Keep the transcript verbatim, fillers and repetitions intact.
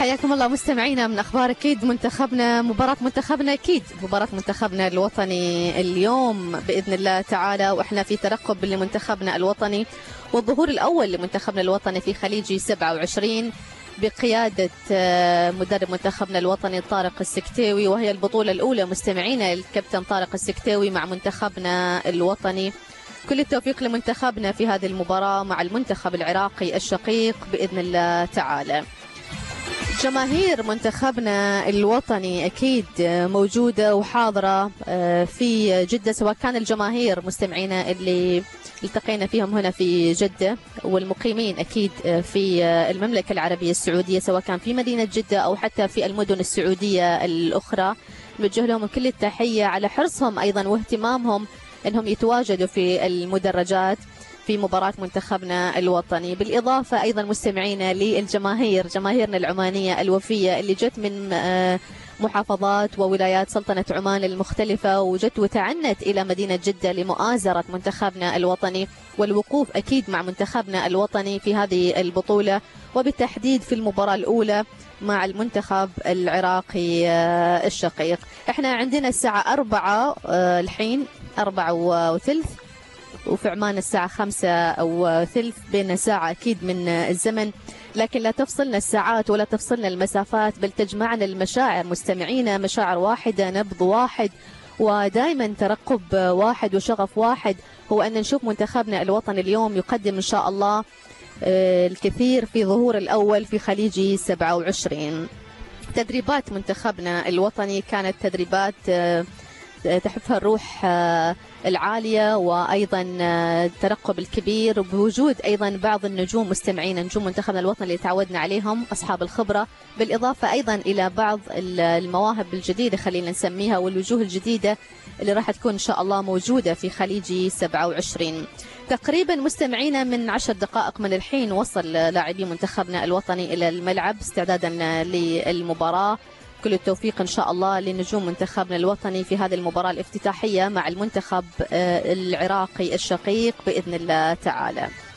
حياكم الله مستمعينا من اخبار اكيد منتخبنا. مباراة منتخبنا اكيد مباراة منتخبنا الوطني اليوم باذن الله تعالى، واحنا في ترقب لمنتخبنا الوطني والظهور الاول لمنتخبنا الوطني في خليجي سبعة وعشرين بقيادة مدرب منتخبنا الوطني طارق السكتاوي، وهي البطولة الأولى مستمعينا الكابتن طارق السكتاوي مع منتخبنا الوطني. كل التوفيق لمنتخبنا في هذه المباراة مع المنتخب العراقي الشقيق بإذن الله تعالى. جماهير منتخبنا الوطني أكيد موجودة وحاضرة في جدة، سواء كان الجماهير مستمعينا اللي التقينا فيهم هنا في جدة والمقيمين أكيد في المملكة العربية السعودية، سواء كان في مدينة جدة أو حتى في المدن السعودية الأخرى. نوجه لهم كل التحية على حرصهم أيضا واهتمامهم أنهم يتواجدوا في المدرجات في مباراة منتخبنا الوطني. بالإضافة أيضا مستمعينا للجماهير، جماهيرنا العمانية الوفية اللي جت من محافظات وولايات سلطنة عمان المختلفة وجت وتعنت إلى مدينة جدة لمؤازرة منتخبنا الوطني والوقوف أكيد مع منتخبنا الوطني في هذه البطولة، وبالتحديد في المباراة الأولى مع المنتخب العراقي الشقيق. احنا عندنا الساعة أربعة الحين أربعة وثلث، وفي عمان الساعة خمسة أو ثلث، بين ساعة أكيد من الزمن، لكن لا تفصلنا الساعات ولا تفصلنا المسافات، بل تجمعنا المشاعر مستمعينا، مشاعر واحدة، نبض واحد، ودائما ترقب واحد وشغف واحد، هو أن نشوف منتخبنا الوطني اليوم يقدم إن شاء الله الكثير في ظهور الأول في خليجي سبعة وعشرين. تدريبات منتخبنا الوطني كانت تدريبات تحفها الروح العالية وأيضا الترقب الكبير، بوجود أيضا بعض النجوم مستمعين، نجوم منتخبنا الوطني اللي تعودنا عليهم أصحاب الخبرة، بالإضافة أيضا إلى بعض المواهب الجديدة خلينا نسميها والوجوه الجديدة اللي راح تكون إن شاء الله موجودة في خليجي سبعة وعشرين. تقريبا مستمعينا من عشر دقائق من الحين وصل لاعبي منتخبنا الوطني إلى الملعب استعدادا للمباراة. كل التوفيق إن شاء الله لنجوم منتخبنا الوطني في هذه المباراة الافتتاحية مع المنتخب العراقي الشقيق بإذن الله تعالى.